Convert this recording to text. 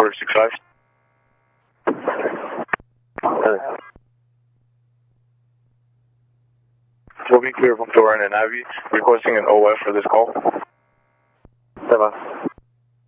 465. Toby clear from Thorin and Ivy, requesting an OF for this call. Ça va.